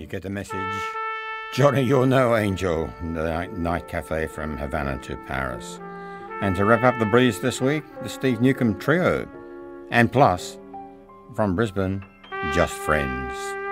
get the message. Johnny, you're no angel. The night cafe from Havana to Paris. And to wrap up the breeze this week, the Steve Newcomb Trio. And plus, from Brisbane, Just Friends.